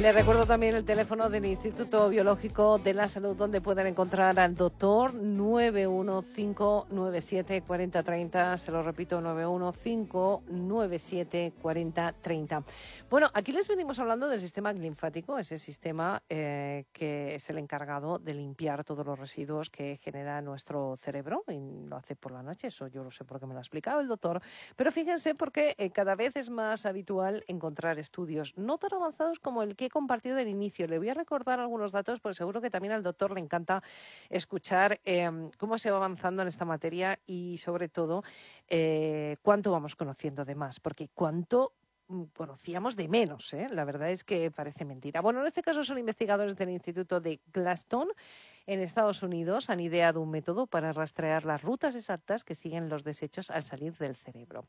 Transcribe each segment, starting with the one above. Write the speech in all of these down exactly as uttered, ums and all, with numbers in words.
Les recuerdo también el teléfono del Instituto Biológico de la Salud, donde pueden encontrar al doctor nueve uno cinco nueve siete cuatro cero tres cero. Se lo repito, nueve uno cinco nueve siete cuatro cero tres cero. Bueno, aquí les venimos hablando del sistema linfático, ese sistema eh, que es el encargado de limpiar todos los residuos que genera nuestro cerebro, y lo hace por la noche. Eso yo lo sé porque me lo ha explicado el doctor. Pero fíjense porque eh, cada vez es más habitual encontrar estudios no tan avanzados como el que he compartido del inicio. Le voy a recordar algunos datos porque seguro que también al doctor le encanta escuchar eh, cómo se va avanzando en esta materia y sobre todo eh, cuánto vamos conociendo de más, porque cuánto conocíamos de menos, ¿eh? La verdad es que parece mentira. Bueno, en este caso son investigadores del Instituto de Gladstone en Estados Unidos. Han ideado un método para rastrear las rutas exactas que siguen los desechos al salir del cerebro.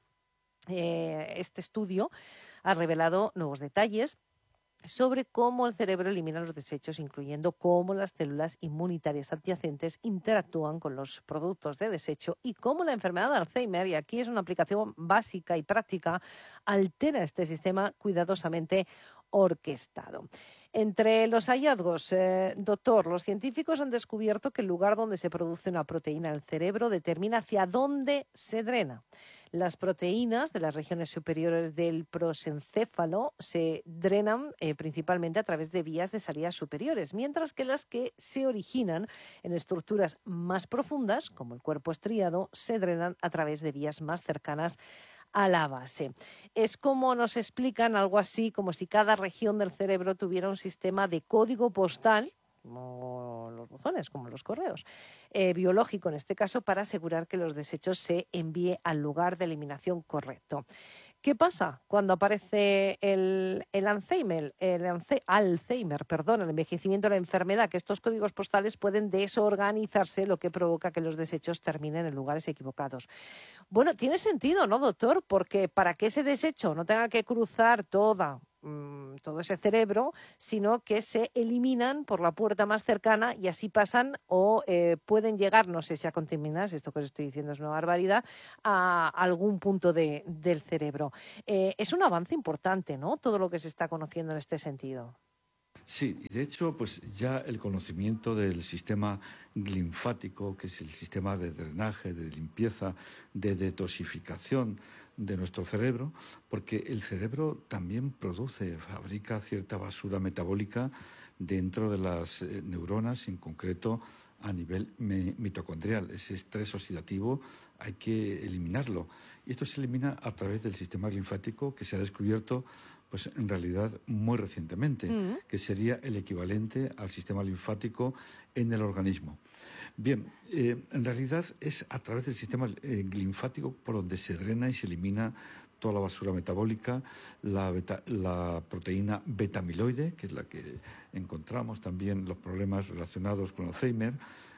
Eh, este estudio ha revelado nuevos detalles sobre cómo el cerebro elimina los desechos, incluyendo cómo las células inmunitarias adyacentes interactúan con los productos de desecho y cómo la enfermedad de Alzheimer, y aquí es una aplicación básica y práctica, altera este sistema cuidadosamente orquestado. Entre los hallazgos, eh, doctor, los científicos han descubierto que el lugar donde se produce una proteína en el cerebro determina hacia dónde se drena. Las proteínas de las regiones superiores del prosencéfalo se drenan eh, principalmente a través de vías de salida superiores, mientras que las que se originan en estructuras más profundas, como el cuerpo estriado, se drenan a través de vías más cercanas a la base. Es como nos explican, algo así como si cada región del cerebro tuviera un sistema de código postal, como los buzones, como los correos, eh, biológico en este caso, para asegurar que los desechos se envíen al lugar de eliminación correcto. ¿Qué pasa cuando aparece el, el Alzheimer, el Alzheimer, perdón, el envejecimiento de la enfermedad? Que estos códigos postales pueden desorganizarse, lo que provoca que los desechos terminen en lugares equivocados. Bueno, tiene sentido, ¿no, doctor? Porque para que ese desecho no tenga que cruzar toda, mmm, todo ese cerebro, sino que se eliminan por la puerta más cercana y así pasan o eh, pueden llegar, no sé si a contaminar, esto que os estoy diciendo es una barbaridad, a algún punto de, del cerebro. Eh, es un avance importante, ¿no? Todo lo que se está conociendo en este sentido. Sí, y de hecho, pues ya el conocimiento del sistema linfático, que es el sistema de drenaje, de limpieza, de detoxificación de nuestro cerebro, porque el cerebro también produce, fabrica cierta basura metabólica dentro de las eh, neuronas, en concreto a nivel mitocondrial. Ese estrés oxidativo hay que eliminarlo. Y esto se elimina a través del sistema linfático, que se ha descubierto pues en realidad muy recientemente, mm. que sería el equivalente al sistema linfático en el organismo. Bien, eh, en realidad es a través del sistema eh, linfático por donde se drena y se elimina toda la basura metabólica, la, beta, la proteína beta-amiloide, que es la que encontramos también los problemas relacionados con Alzheimer,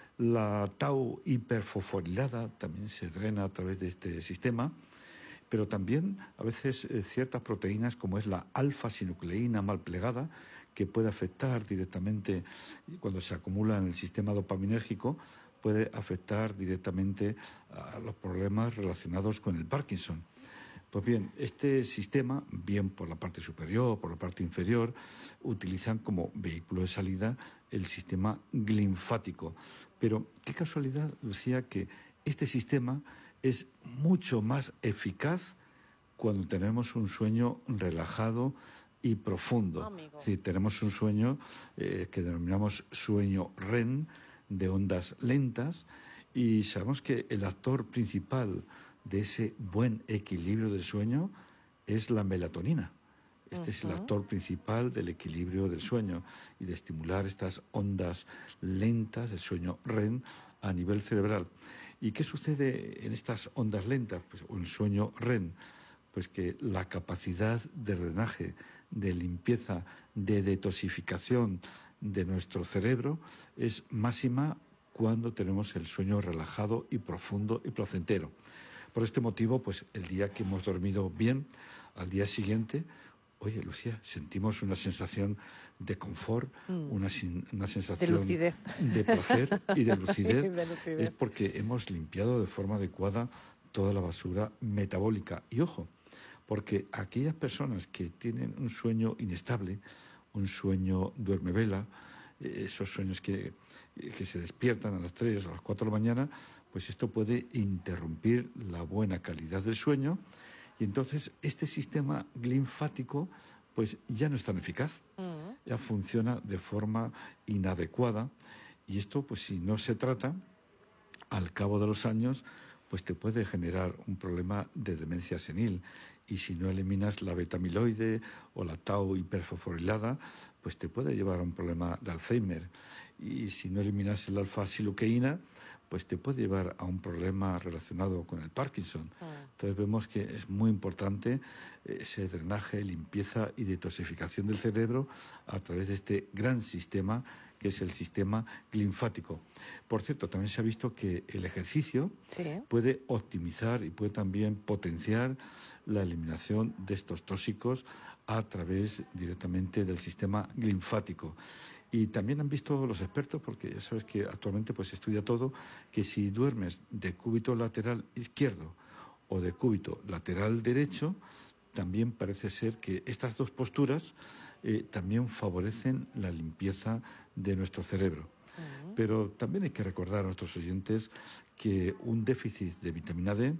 la tau hiperfosforilada también se drena a través de este sistema, pero también a veces eh, ciertas proteínas como es la alfa-sinucleína mal plegada, que puede afectar directamente, cuando se acumula en el sistema dopaminérgico, puede afectar directamente a los problemas relacionados con el Parkinson. Pues bien, este sistema, bien por la parte superior o por la parte inferior, utilizan como vehículo de salida el sistema linfático. Pero qué casualidad, Lucía, que este sistema es mucho más eficaz cuando tenemos un sueño relajado y profundo. Amigo. Es decir, tenemos un sueño eh, que denominamos sueño R E M, de ondas lentas, y sabemos que el actor principal de ese buen equilibrio del sueño es la melatonina. Este uh-huh. es el actor principal del equilibrio del sueño y de estimular estas ondas lentas del sueño R E M a nivel cerebral. ¿Y qué sucede en estas ondas lentas, pues, o en el sueño R E M? Pues que la capacidad de drenaje, de limpieza, de detoxificación de nuestro cerebro es máxima cuando tenemos el sueño relajado y profundo y placentero. Por este motivo, pues el día que hemos dormido bien, al día siguiente, oye, Lucía, sentimos una sensación de confort, mm. una, una sensación de, de placer y de lucidez. de lucidez. Es porque hemos limpiado de forma adecuada toda la basura metabólica. Y ojo, porque aquellas personas que tienen un sueño inestable, un sueño duerme-vela, eh, esos sueños que, que se despiertan a las tres o a las cuatro de la mañana, pues esto puede interrumpir la buena calidad del sueño y entonces este sistema linfático pues ya no es tan eficaz, mm. ya funciona de forma inadecuada y esto pues si no se trata, al cabo de los años pues te puede generar un problema de demencia senil y si no eliminas la beta-amiloide o la tau hiperfosforilada, pues te puede llevar a un problema de Alzheimer y si no eliminas el alfa-siluqueína, pues te puede llevar a un problema relacionado con el Parkinson. Entonces vemos que es muy importante ese drenaje, limpieza y detoxificación del cerebro a través de este gran sistema que es el sistema linfático. Por cierto, también se ha visto que el ejercicio sí. puede optimizar y puede también potenciar la eliminación de estos tóxicos a través directamente del sistema linfático. Y también han visto los expertos, porque ya sabes que actualmente pues, se estudia todo, que si duermes de cúbito lateral izquierdo o de cúbito lateral derecho, también parece ser que estas dos posturas eh, también favorecen la limpieza de nuestro cerebro. Uh-huh. Pero también hay que recordar a nuestros oyentes que un déficit de vitamina D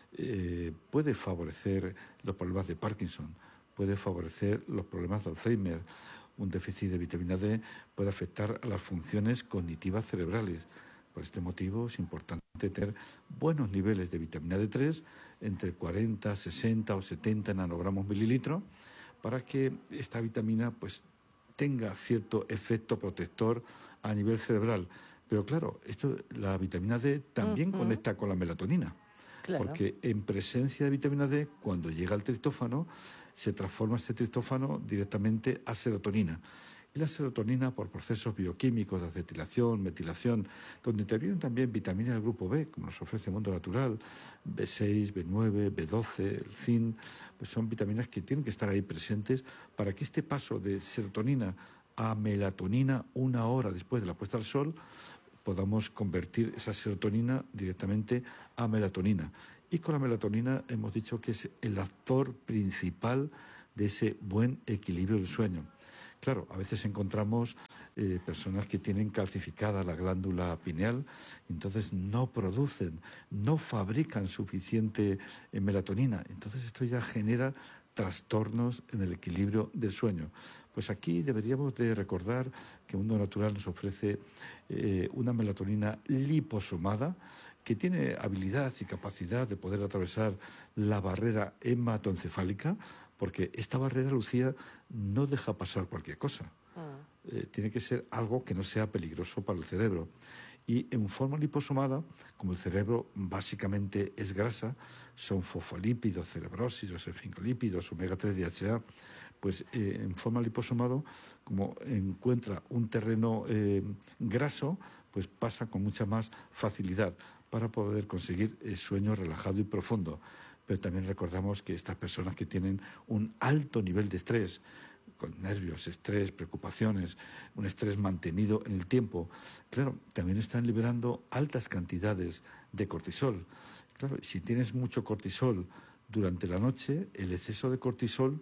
eh, puede favorecer los problemas de Parkinson, puede favorecer los problemas de Alzheimer. Un déficit de vitamina D puede afectar a las funciones cognitivas cerebrales. Por este motivo es importante tener buenos niveles de vitamina D tres, entre cuarenta, sesenta o setenta nanogramos mililitro, para que esta vitamina pues, tenga cierto efecto protector a nivel cerebral. Pero claro, esto, la vitamina D también uh-huh. conecta con la melatonina. Claro. Porque en presencia de vitamina D, cuando llega al triptófano, se transforma este triptófano directamente a serotonina. Y la serotonina, por procesos bioquímicos de acetilación, metilación, donde intervienen también vitaminas del grupo B, como nos ofrece el mundo natural, B seis, B nueve, B doce, el zinc, pues son vitaminas que tienen que estar ahí presentes para que este paso de serotonina a melatonina una hora después de la puesta al sol, podamos convertir esa serotonina directamente a melatonina. Y con la melatonina hemos dicho que es el actor principal de ese buen equilibrio del sueño. Claro, a veces encontramos eh, personas que tienen calcificada la glándula pineal, entonces no producen, no fabrican suficiente eh, melatonina. Entonces esto ya genera trastornos en el equilibrio del sueño. Pues aquí deberíamos de recordar que Mundo Natural nos ofrece eh, una melatonina liposomada que tiene habilidad y capacidad de poder atravesar la barrera hematoencefálica, porque esta barrera, Lucía, no deja pasar cualquier cosa. Mm. Eh, tiene que ser algo que no sea peligroso para el cerebro. Y en forma liposomada, como el cerebro básicamente es grasa, son fosfolípidos, cerebrósidos, esfingolípidos, omega tres D H A, pues eh, en forma liposomado, como encuentra un terreno eh, graso, pues pasa con mucha más facilidad para poder conseguir el sueño relajado y profundo. Pero también recordamos que estas personas que tienen un alto nivel de estrés, con nervios, estrés, preocupaciones, un estrés mantenido en el tiempo, claro, también están liberando altas cantidades de cortisol. Claro, si tienes mucho cortisol durante la noche, el exceso de cortisol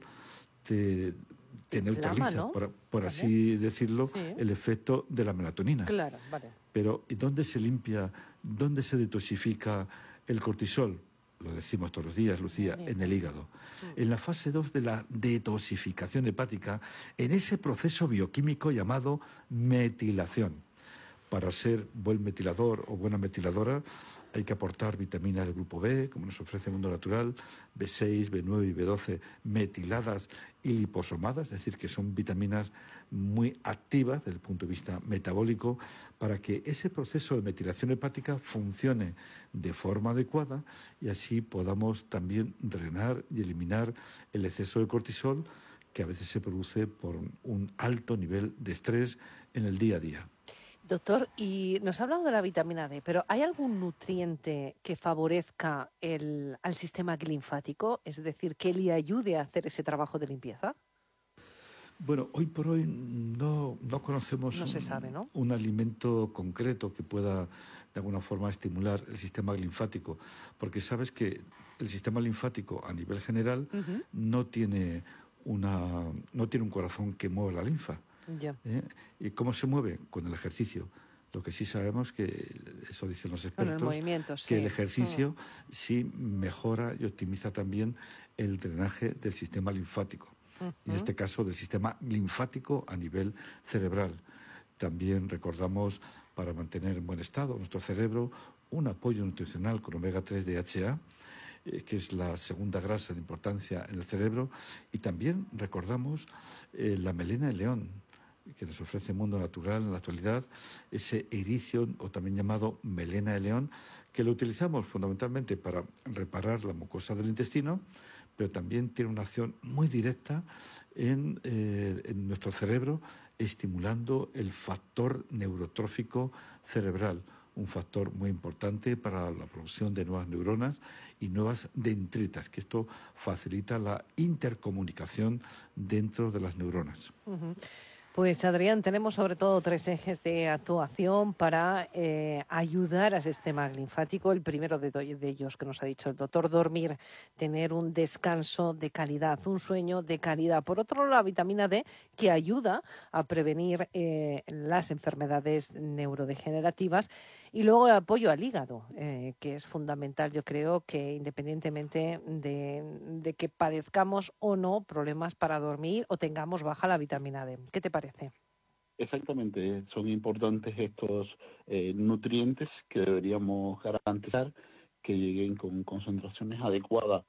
te, te neutraliza, ¿no? por, por así decirlo, sí. el efecto de la melatonina. Claro, vale. Pero ¿y dónde se limpia, dónde se detoxifica el cortisol? Lo decimos todos los días, Lucía, sí. en el hígado. Sí. En la fase dos de la detoxificación hepática, en ese proceso bioquímico llamado metilación. Para ser buen metilador o buena metiladora hay que aportar vitaminas del grupo B, como nos ofrece el Mundo Natural, B seis, B nueve y B doce metiladas y liposomadas, es decir, que son vitaminas muy activas desde el punto de vista metabólico para que ese proceso de metilación hepática funcione de forma adecuada y así podamos también drenar y eliminar el exceso de cortisol que a veces se produce por un alto nivel de estrés en el día a día. Doctor, y nos ha hablado de la vitamina D, pero ¿hay algún nutriente que favorezca el, al sistema linfático? Es decir, que le ayude a hacer ese trabajo de limpieza. Bueno, hoy por hoy no, no conocemos no un, se sabe, ¿no? un alimento concreto que pueda de alguna forma estimular el sistema linfático, porque sabes que el sistema linfático a nivel general uh-huh. no tiene una, no tiene un corazón que mueva la linfa. Ya. ¿eh? ¿Y cómo se mueve? Con el ejercicio. Lo que sí sabemos que, eso dicen los expertos, Con el movimiento, sí. que el ejercicio sí mejora y optimiza también el drenaje del sistema linfático. Uh-huh. Y en este caso del sistema linfático a nivel cerebral. También recordamos, para mantener en buen estado nuestro cerebro, un apoyo nutricional con omega tres D H A, eh, que es la segunda grasa de importancia en el cerebro. Y también recordamos eh, la melena de león, que nos ofrece Mundo Natural en la actualidad, ese ericio, o también llamado melena de león, que lo utilizamos fundamentalmente para reparar la mucosa del intestino, pero también tiene una acción muy directa en, eh, en nuestro cerebro, estimulando el factor neurotrófico cerebral, un factor muy importante para la producción de nuevas neuronas y nuevas dendritas, que esto facilita la intercomunicación dentro de las neuronas. Uh-huh. Pues Adrián, tenemos sobre todo tres ejes de actuación para eh, ayudar al sistema linfático. El primero de, de ellos que nos ha dicho el doctor, dormir, tener un descanso de calidad, un sueño de calidad. Por otro lado, la vitamina D, que ayuda a prevenir eh, las enfermedades neurodegenerativas. Y luego el apoyo al hígado, eh, que es fundamental, yo creo, que independientemente de, de que padezcamos o no problemas para dormir o tengamos baja la vitamina D. ¿Qué te parece? Exactamente, son importantes estos eh, nutrientes que deberíamos garantizar que lleguen con concentraciones adecuadas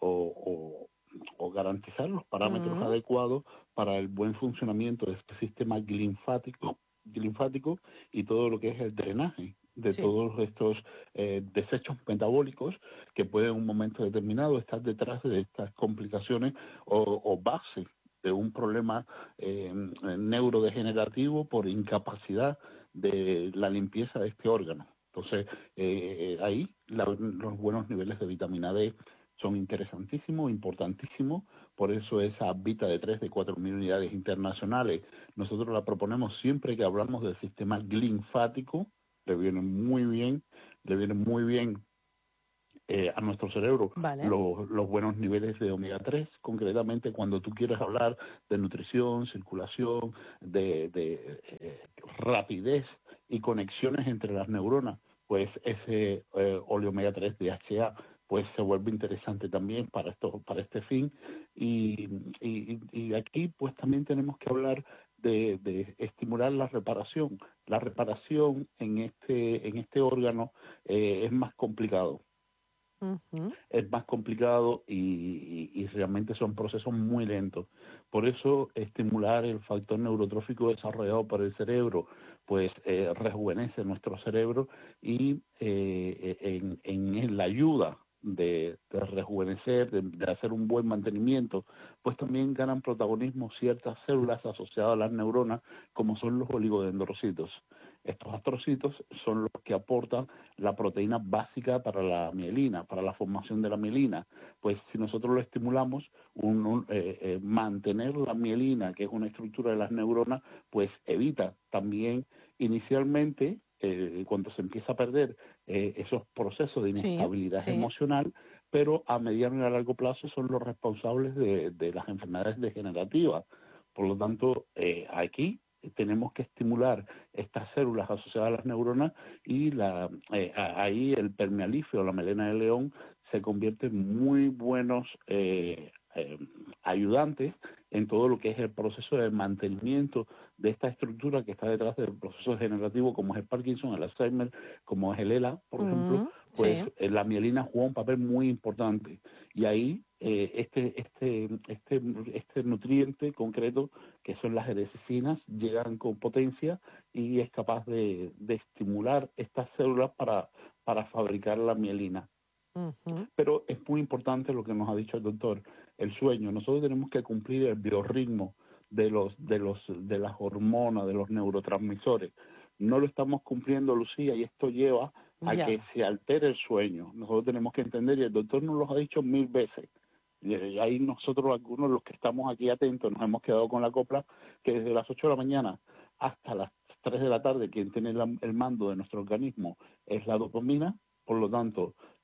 o, o, o garantizar los parámetros uh-huh. adecuados para el buen funcionamiento de este sistema linfático, linfático y todo lo que es el drenaje de sí. todos estos eh, desechos metabólicos que pueden en un momento determinado estar detrás de estas complicaciones o, o base de un problema eh, neurodegenerativo por incapacidad de la limpieza de este órgano. Entonces, eh, ahí la, los buenos niveles de vitamina D son interesantísimos, importantísimos. Por eso esa Vita de tres de cuatro mil unidades internacionales, nosotros la proponemos siempre que hablamos del sistema linfático. Le viene muy bien, le viene muy bien eh, a nuestro cerebro vale. los, los buenos niveles de omega tres, concretamente cuando tú quieres hablar de nutrición, circulación, de, de eh, rapidez y conexiones entre las neuronas, pues ese eh, óleo omega tres D H A pues se vuelve interesante también para esto, para este fin. Y, y, y aquí pues también tenemos que hablar de, de estimular la reparación. La reparación en este, en este órgano eh, es más complicado. Uh-huh. Es más complicado y, y, y realmente son procesos muy lentos. Por eso estimular el factor neurotrófico desarrollado por el cerebro pues eh, rejuvenece nuestro cerebro y eh, en, en la ayuda de, de rejuvenecer, de, de hacer un buen mantenimiento, pues también ganan protagonismo ciertas células asociadas a las neuronas, como son los oligodendrocitos. Estos astrocitos son los que aportan la proteína básica para la mielina, para la formación de la mielina. Pues si nosotros lo estimulamos, un, un, eh, eh, mantener la mielina, que es una estructura de las neuronas, pues evita también inicialmente, eh, cuando se empieza a perder eh, esos procesos de inestabilidad sí, sí. emocional, pero a mediano y a largo plazo son los responsables de, de las enfermedades degenerativas. Por lo tanto, eh, aquí tenemos que estimular estas células asociadas a las neuronas y la, eh, ahí el permealífero, la melena de león, se convierte en muy buenos eh, eh, ayudantes en todo lo que es el proceso de mantenimiento de esta estructura que está detrás del proceso degenerativo, como es el Parkinson, el Alzheimer, como es el E L A, por uh-huh, ejemplo, pues sí. la mielina juega un papel muy importante. Y ahí eh, este, este, este, este nutriente concreto, que son las herecicinas, llegan con potencia y es capaz de, de estimular estas células para, para fabricar la mielina. Uh-huh. Pero es muy importante lo que nos ha dicho el doctor, el sueño. Nosotros tenemos que cumplir el biorritmo de los de los de las hormonas, de los neurotransmisores. No lo estamos cumpliendo, Lucía, y esto lleva a yeah. que se altere el sueño. Nosotros tenemos que entender, y el doctor nos lo ha dicho mil veces, y ahí nosotros algunos los que estamos aquí atentos nos hemos quedado con la copla, que desde las ocho de la mañana hasta las tres de la tarde quien tiene la, el mando de nuestro organismo es la dopamina. Por lo tanto,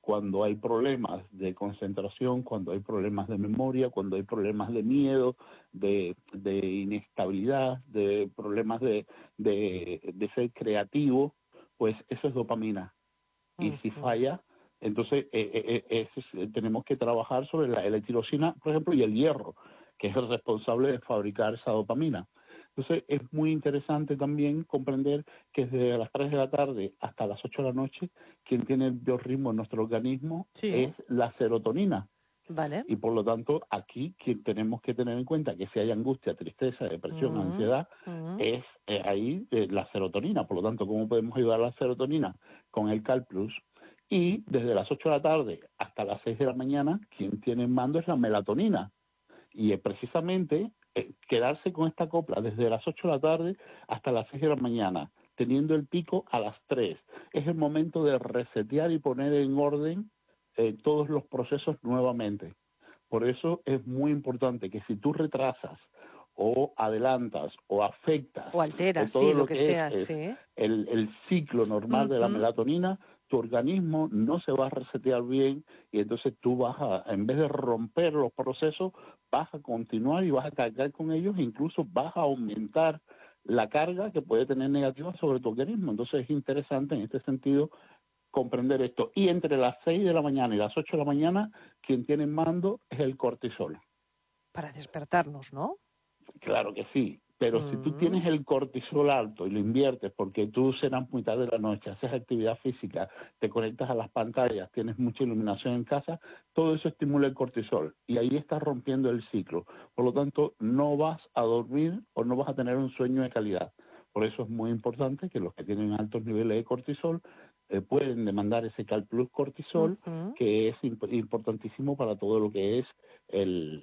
cuando hay problemas de concentración, cuando hay problemas de memoria, cuando hay problemas de miedo, de, de inestabilidad, de problemas de, de, de ser creativo, pues eso es dopamina. Y si falla, entonces eh, eh, eh, es, tenemos que trabajar sobre la L-tirosina, por ejemplo, y el hierro, que es el responsable de fabricar esa dopamina. Entonces es muy interesante también comprender que desde las tres de la tarde hasta las ocho de la noche, quien tiene el biorritmo en nuestro organismo sí. es la serotonina. Vale. Y por lo tanto, aquí quien tenemos que tener en cuenta que si hay angustia, tristeza, depresión, uh-huh. ansiedad, uh-huh. es eh, ahí eh, la serotonina. Por lo tanto, ¿cómo podemos ayudar a la serotonina? Con el Cal Plus. Y desde las ocho de la tarde hasta las seis de la mañana, quien tiene en mando es la melatonina. Y es precisamente eh, quedarse con esta copla desde las ocho de la tarde hasta las seis de la mañana, teniendo el pico a las tres. Es el momento de resetear y poner en orden eh, todos los procesos nuevamente. Por eso es muy importante que si tú retrasas o adelantas o afectas o alteras, todo sí, lo, lo que, que sea, es, sí. es el, el ciclo normal uh-huh. de la melatonina, tu organismo no se va a resetear bien y entonces tú vas a, en vez de romper los procesos, vas a continuar y vas a cargar con ellos, e incluso vas a aumentar la carga que puede tener negativa sobre tu organismo. Entonces es interesante en este sentido comprender esto. Y entre las seis de la mañana y las ocho de la mañana, quien tiene en mando es el cortisol. Para despertarnos, ¿no? Claro que sí. Pero uh-huh. si tú tienes el cortisol alto y lo inviertes porque tú cenas muy tarde de la noche, haces actividad física, te conectas a las pantallas, tienes mucha iluminación en casa, todo eso estimula el cortisol y ahí estás rompiendo el ciclo. Por lo tanto, no vas a dormir o no vas a tener un sueño de calidad. Por eso es muy importante que los que tienen altos niveles de cortisol eh, pueden demandar ese Cal Plus cortisol, uh-huh. que es imp- importantísimo para todo lo que es el...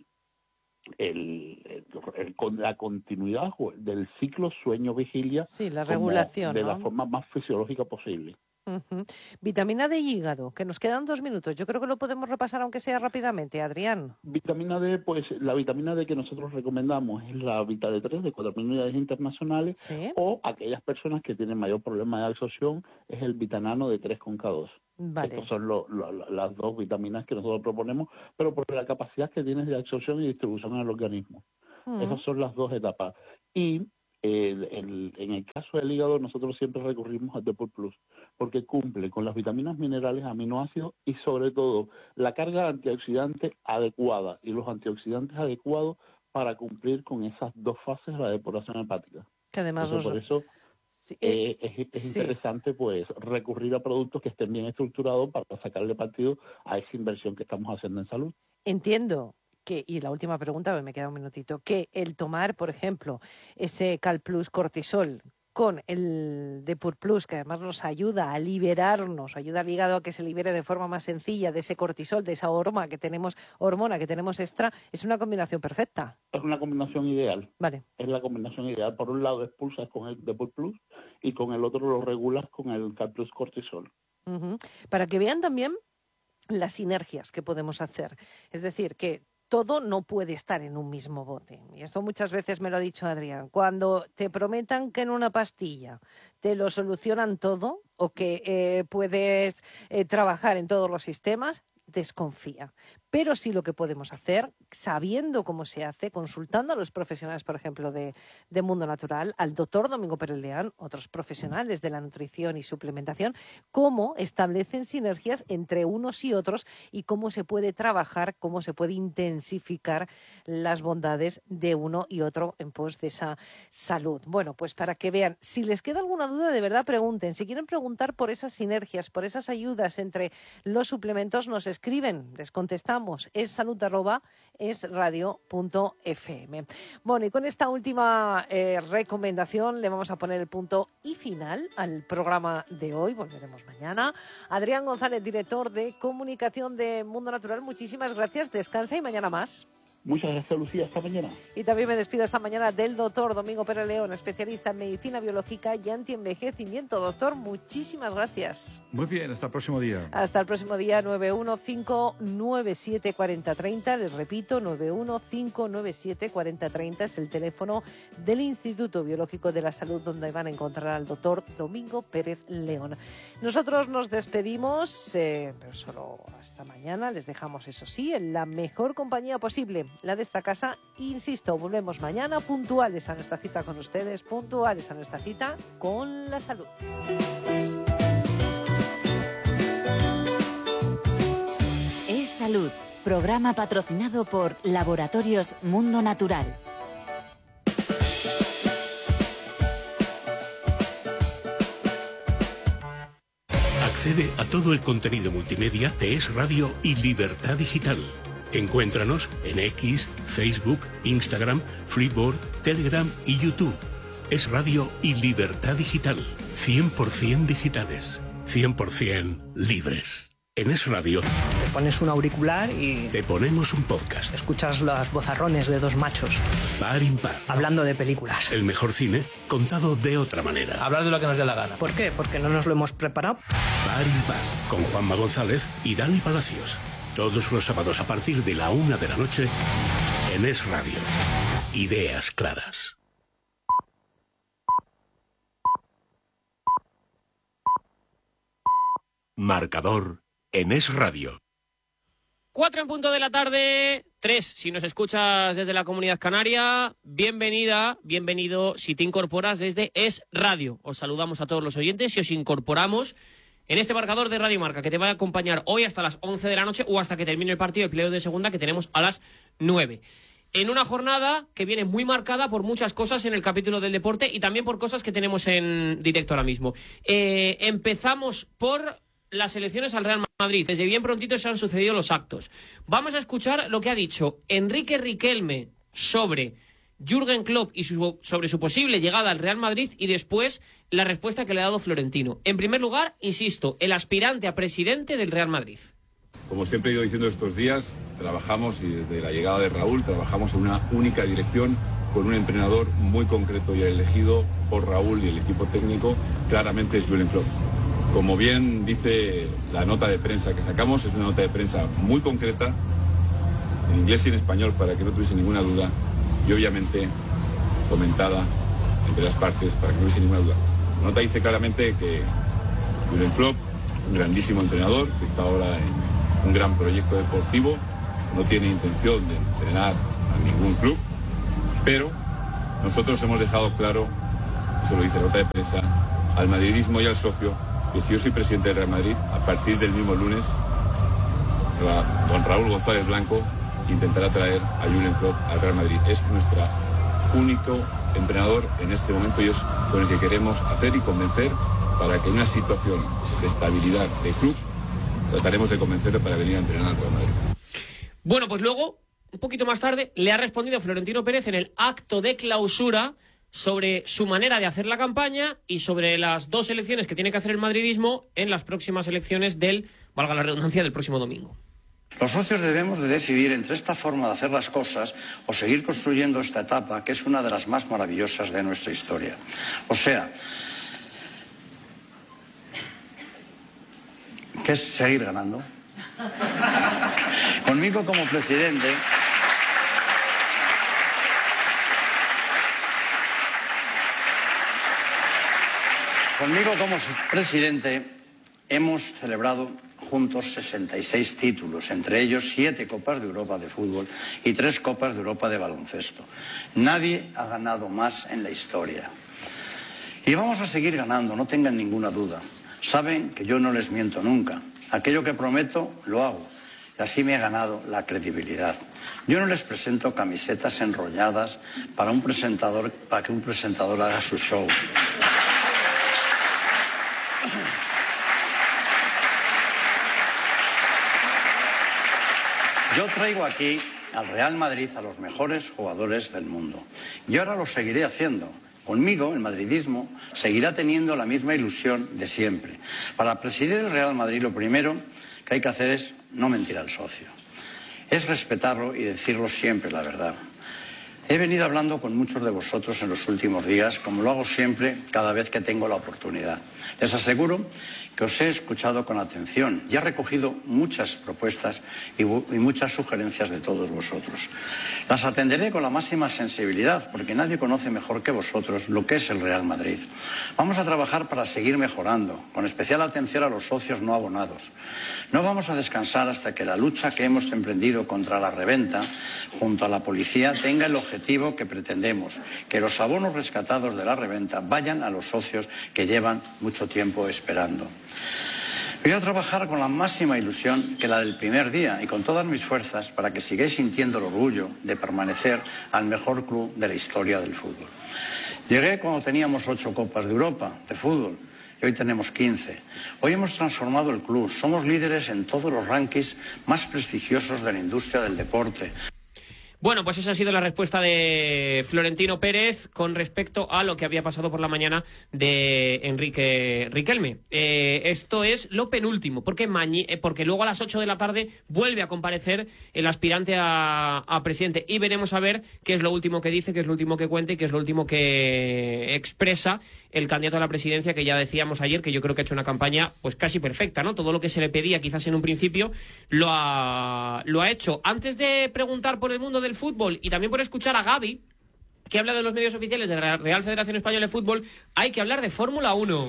El, el, el, con la continuidad del ciclo sueño-vigilia, sí, la regulación, de ¿no? la forma más fisiológica posible. Uh-huh. Vitamina D y hígado, que nos quedan dos minutos. Yo creo que lo podemos repasar, aunque sea rápidamente, Adrián. Vitamina D, pues la vitamina D que nosotros recomendamos es la Vita D tres de cuatro mil unidades internacionales, ¿sí? O aquellas personas que tienen mayor problema de absorción es el Vitanano de tres con K dos. Vale. Estas son lo, lo, las dos vitaminas que nosotros proponemos, pero por la capacidad que tienes de absorción y distribución en el organismo. Uh-huh. Esas son las dos etapas. Y el, el, en el caso del hígado, nosotros siempre recurrimos al Depur Plus, porque cumple con las vitaminas, minerales, aminoácidos y sobre todo la carga antioxidante adecuada y los antioxidantes adecuados para cumplir con esas dos fases de la depuración hepática. Que además Entonces, los... por eso... Sí, eh, es, es sí. interesante pues recurrir a productos que estén bien estructurados para sacarle partido a esa inversión que estamos haciendo en salud. Entiendo que, y la última pregunta, me queda un minutito, que el tomar, por ejemplo, ese Cal Plus cortisol con el Depur Plus, que además nos ayuda a liberarnos, ayuda al hígado a que se libere de forma más sencilla de ese cortisol, de esa hormona que tenemos, hormona que tenemos extra, es una combinación perfecta. Es una combinación ideal. Vale. Es la combinación ideal. Por un lado expulsas con el Depur Plus y con el otro lo regulas con el Cal Plus cortisol. Uh-huh. Para que vean también las sinergias que podemos hacer. Es decir, que todo no puede estar en un mismo bote. Y esto muchas veces me lo ha dicho Adrián. Cuando te prometan que en una pastilla te lo solucionan todo o que eh, puedes eh, trabajar en todos los sistemas, desconfía. Pero sí lo que podemos hacer, sabiendo cómo se hace, consultando a los profesionales, por ejemplo, de, de Mundo Natural, al doctor Domingo Pérez Leán, otros profesionales de la nutrición y suplementación, cómo establecen sinergias entre unos y otros y cómo se puede trabajar, cómo se puede intensificar las bondades de uno y otro en pos de esa salud. Bueno, pues para que vean, si les queda alguna duda, de verdad pregunten. Si quieren preguntar por esas sinergias, por esas ayudas entre los suplementos, nos escriben, les contestamos. Es salud arroba es radio punto f m. Bueno, y con esta última eh, recomendación le vamos a poner el punto y final al programa de hoy. Volveremos mañana. Adrián González, director de comunicación de Mundo Natural, muchísimas gracias. Descansa y mañana más. Muchas gracias, Lucía. Hasta mañana. Y también me despido esta mañana del doctor Domingo Pérez León, especialista en medicina biológica y antienvejecimiento. Doctor, muchísimas gracias. Muy bien, hasta el próximo día. Hasta el próximo día. Nueve uno cinco nueve siete cuatro cero tres cero. Les repito, nueve uno cinco nueve siete cuatro cero tres cero es el teléfono del Instituto Biológico de la Salud, donde van a encontrar al doctor Domingo Pérez León. Nosotros nos despedimos, eh, pero solo hasta mañana. Les dejamos, eso sí, en la mejor compañía posible, la de esta casa. Insisto, volvemos mañana puntuales a nuestra cita con ustedes, puntuales a nuestra cita con la salud. Es Salud, programa patrocinado por Laboratorios Mundo Natural. Accede a todo el contenido multimedia de Es Radio y Libertad Digital. Encuéntranos en X, Facebook, Instagram, Freeboard, Telegram y YouTube. Es Radio y Libertad Digital. cien por ciento digitales. cien por ciento libres. En Es Radio te pones un auricular y te ponemos un podcast. Escuchas los vozarrones de dos machos Par impar. hablando de películas. El mejor cine contado de otra manera. Hablar de lo que nos dé la gana. ¿Por qué? Porque no nos lo hemos preparado. Par impar. Con Juanma González y Dani Palacios. Todos los sábados a partir de la una de la noche en Es Radio. Ideas claras. Marcador en Es Radio. Cuatro en punto de la tarde, tres si nos escuchas desde la Comunidad Canaria. Bienvenida, bienvenido si te incorporas desde Es Radio. Os saludamos a todos los oyentes y os incorporamos en este marcador de Radio Marca, que te va a acompañar hoy hasta las once de la noche o hasta que termine el partido de playoff de segunda que tenemos a las nueve. En una jornada que viene muy marcada por muchas cosas en el capítulo del deporte y también por cosas que tenemos en directo ahora mismo. Eh, empezamos por las elecciones al Real Madrid. Desde bien prontito se han sucedido los actos. Vamos a escuchar lo que ha dicho Enrique Riquelme sobre Jürgen Klopp y su, sobre su posible llegada al Real Madrid y después la respuesta que le ha dado Florentino. En primer lugar, insisto, el aspirante a presidente del Real Madrid. Como siempre he ido diciendo estos días, trabajamos y desde la llegada de Raúl trabajamos en una única dirección con un entrenador muy concreto y elegido por Raúl y el equipo técnico, claramente es Jürgen Klopp. Como bien dice la nota de prensa que sacamos, es una nota de prensa muy concreta, en inglés y en español para que no tuviese ninguna duda y obviamente comentada entre las partes para que no hubiese ninguna duda. La nota dice claramente que Jürgen Klopp es un grandísimo entrenador que está ahora en un gran proyecto deportivo, no tiene intención de entrenar a ningún club, pero nosotros hemos dejado claro, eso lo dice la nota de prensa, al madridismo y al socio, que si yo soy presidente del Real Madrid, a partir del mismo lunes, don Raúl González Blanco intentará traer a Jürgen Klopp al Real Madrid. Es nuestro único entrenador en este momento y es con el que queremos hacer y convencer para que en una situación de estabilidad de club trataremos de convencerle para venir a entrenar al Real Madrid. Bueno, pues luego, un poquito más tarde, le ha respondido Florentino Pérez en el acto de clausura sobre su manera de hacer la campaña y sobre las dos elecciones que tiene que hacer el madridismo en las próximas elecciones del, valga la redundancia, del próximo domingo. Los socios debemos de decidir entre esta forma de hacer las cosas o seguir construyendo esta etapa que es una de las más maravillosas de nuestra historia. O sea, que es seguir ganando. Conmigo como presidente, conmigo como presidente hemos celebrado juntos sesenta y seis títulos, entre ellos siete Copas de Europa de fútbol y tres Copas de Europa de baloncesto. Nadie ha ganado más en la historia. Y vamos a seguir ganando, no tengan ninguna duda. Saben que yo no les miento nunca. Aquello que prometo, lo hago. Y así me he ganado la credibilidad. Yo no les presento camisetas enrolladas para un presentador, para que un presentador haga su show. Yo traigo aquí al Real Madrid a los mejores jugadores del mundo. Y ahora lo seguiré haciendo. Conmigo, el madridismo seguirá teniendo la misma ilusión de siempre. Para presidir el Real Madrid, lo primero que hay que hacer es no mentir al socio. es respetarlo y decirlo siempre la verdad. He venido hablando con muchos de vosotros en los últimos días, como lo hago siempre cada vez que tengo la oportunidad. Les aseguro que os he escuchado con atención y he recogido muchas propuestas y, y muchas sugerencias de todos vosotros. Las atenderé con la máxima sensibilidad, porque nadie conoce mejor que vosotros lo que es el Real Madrid. Vamos a trabajar para seguir mejorando, con especial atención a los socios no abonados. No vamos a descansar hasta que la lucha que hemos emprendido contra la reventa, junto a la policía, tenga el objetivo que pretendemos, que los abonos rescatados de la reventa vayan a los socios que llevan mucho tiempo esperando. Voy a trabajar con la máxima ilusión que la del primer día y con todas mis fuerzas para que sigáis sintiendo el orgullo de permanecer al mejor club de la historia del fútbol. Llegué cuando teníamos ocho Copas de Europa de fútbol y hoy tenemos quince. Hoy hemos transformado el club, somos líderes en todos los rankings más prestigiosos de la industria del deporte. Bueno, pues esa ha sido la respuesta de Florentino Pérez con respecto a lo que había pasado por la mañana de Enrique Riquelme. Eh, esto es lo penúltimo, porque, mañi, eh, porque luego a las ocho de la tarde vuelve a comparecer el aspirante a, a presidente y veremos a ver qué es lo último que dice, qué es lo último que cuenta y qué es lo último que expresa el candidato a la presidencia, que ya decíamos ayer que yo creo que ha hecho una campaña pues casi perfecta, ¿no? Todo lo que se le pedía quizás en un principio lo ha, lo ha hecho. Antes de preguntar por el mundo del fútbol y también por escuchar a Gaby, que habla de los medios oficiales de la Real Federación Española de Fútbol, hay que hablar de Fórmula uno.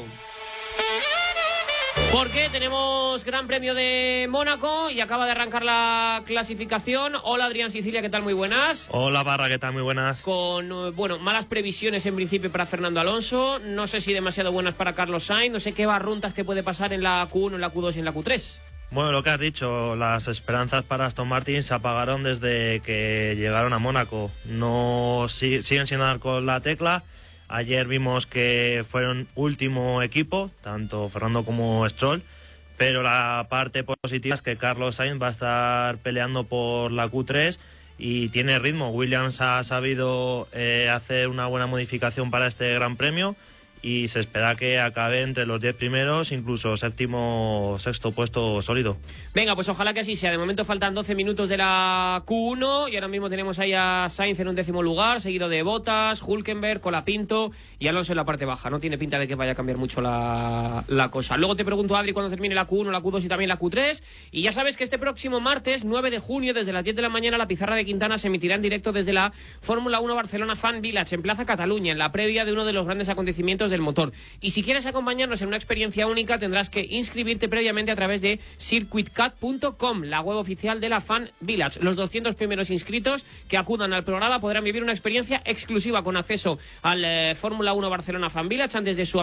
Porque tenemos Gran Premio de Mónaco y acaba de arrancar la clasificación. Hola Adrián Sicilia, ¿qué tal? Muy buenas. Hola Barra, ¿qué tal? Muy buenas. Con, bueno, malas previsiones en principio para Fernando Alonso, no sé si demasiado buenas para Carlos Sainz, no sé qué barruntas que puede pasar en la Q uno, en la Q dos y en la Q tres. Bueno, lo que has dicho, las esperanzas para Aston Martin se apagaron desde que llegaron a Mónaco. No si, siguen sin dar con la tecla. Ayer vimos que fueron último equipo, tanto Fernando como Stroll, pero la parte positiva es que Carlos Sainz va a estar peleando por la Q tres y tiene ritmo. Williams ha sabido eh, hacer una buena modificación para este Gran Premio y se espera que acabe entre los diez primeros, incluso séptimo, sexto puesto sólido. Venga, pues ojalá que así sea. De momento faltan doce minutos de la Q uno y ahora mismo tenemos ahí a Sainz en un décimo lugar, seguido de Bottas, Hülkenberg, Colapinto y Alonso en la parte baja. No tiene pinta de que vaya a cambiar mucho la, la cosa. Luego te pregunto, Adri, cuando termine la Q uno, la Q dos y también la Q tres. Y ya sabes que este próximo martes, nueve de junio, desde las diez de la mañana, la pizarra de Quintana se emitirá en directo desde la Fórmula uno Barcelona Fan Village, en Plaza Cataluña, en la previa de uno de los grandes acontecimientos del motor. Y si quieres acompañarnos en una experiencia única, tendrás que inscribirte previamente a través de circuit cat punto com, la web oficial de la Fan Village. Los doscientos primeros inscritos que acudan al programa podrán vivir una experiencia exclusiva con acceso al eh, Fórmula uno Barcelona Fan Village antes de su